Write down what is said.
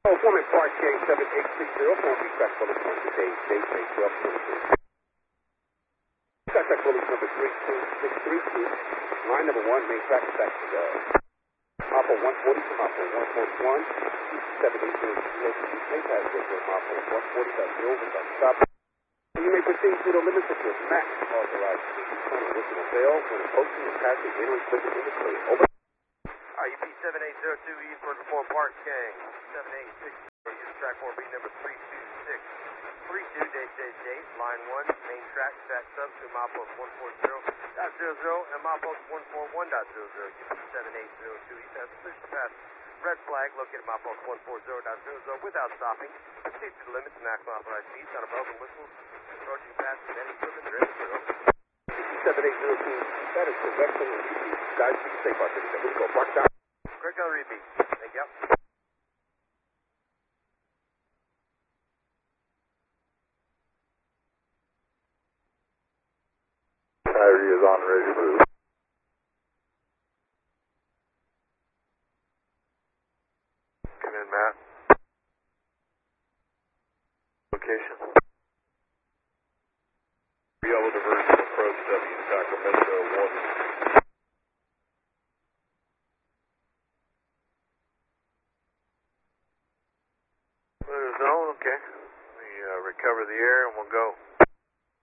Oh, Foreman Park, Gang 7860, phone retrack bullet number date 1223. Contact bullet number 32632. Line number 1, main track back to the Moppo 140 to Moppo 141. 7802. Main pass with Moppo 140.0 with stop. You may proceed through the limits of your max authorized speed. Original fail when approaching and passing entering quicker in the clear. Over. IUP 7802 eastward to Foreman Park, Gang 7860. Use track 4B number 326. 32 line 1, main track, stack sub to Mopos 140.00 and Mopos 141.00. UP 7802 east has official pass. Red flag located Mopos 140.00 without stopping. Proceed to the limits of maximum authorized speeds on a bells and whistles. Approaching past with any equipment ready to go. 7802, that is correct. Guys, be safe out there. Let's go. Mark down. Correct on repeat. Thank you. Battery is on, ready to move. Come in, Matt. Location. Yellow diversion approach W Sacramento 1. Zone, okay. Let me recover the air and we'll go.